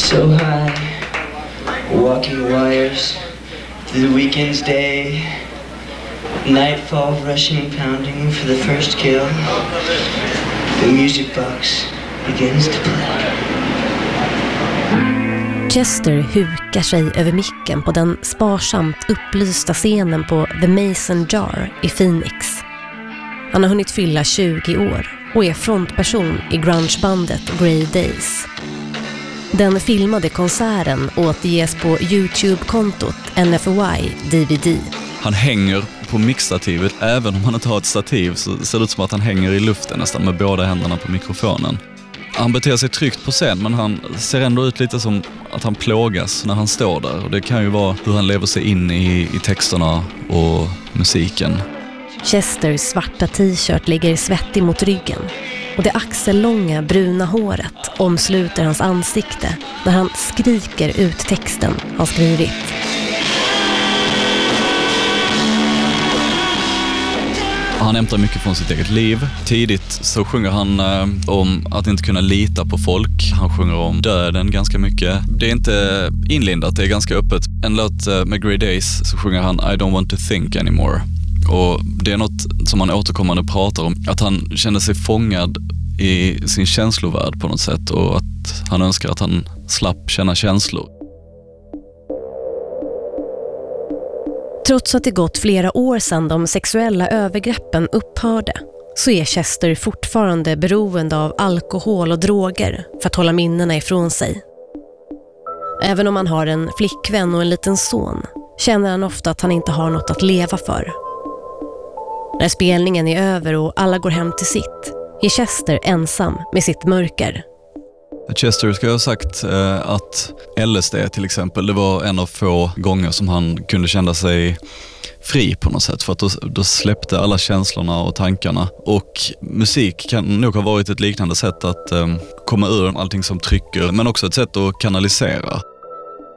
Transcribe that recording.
So high, walking wires through the weekend's day. Nightfall rushing, pounding for the first kill. The music box begins to play. Chester hukar sig över micken på den sparsamt upplysta scenen på The Mason Jar i Phoenix. Han har hunnit fylla 20 år och är frontperson i grungebandet Grey Days. Den filmade konserten återges på YouTube-kontot NFY DVD. Han hänger på mixstativet, även om han inte har ett stativ så ser det ut som att han hänger i luften nästan med båda händerna på mikrofonen. Han beter sig tryggt på scen, men han ser ändå ut lite som att han plågas när han står där. Och det kan ju vara hur han lever sig in i texterna och musiken. Chesters svarta t-shirt ligger svettig mot ryggen och det axellånga bruna håret omsluter hans ansikte när han skriker ut texten han skrivit. Han hämtar mycket från sitt eget liv. Tidigt så sjunger han om att inte kunna lita på folk. Han sjunger om döden ganska mycket. Det är inte inlindat, det är ganska öppet. En låt med Grey Days så sjunger han I don't want to think anymore. Och det är något som han återkommande pratar om. Att han känner sig fångad i sin känslovärld på något sätt. Och att han önskar att han slapp känna känslor. Trots att det gått flera år sedan de sexuella övergreppen upphörde så är Chester fortfarande beroende av alkohol och droger för att hålla minnena ifrån sig. Även om han har en flickvän och en liten son känner han ofta att han inte har något att leva för. När spelningen är över och alla går hem till sitt är Chester ensam med sitt mörker. Chester ska ha sagt att LSD till exempel, det var en av få gånger som han kunde känna sig fri på något sätt. För att då släppte alla känslorna och tankarna. Och musik kan nog ha varit ett liknande sätt att komma ur allting som trycker, men också ett sätt att kanalisera.